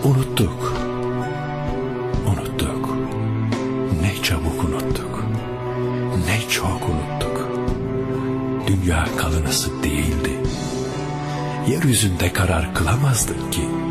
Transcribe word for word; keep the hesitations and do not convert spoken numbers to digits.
Unuttuk. Unuttuk. Ne çabuk unuttuk. Ne çok unuttuk. Dünya kalınası değildi. Yeryüzünde karar kılamazdık ki.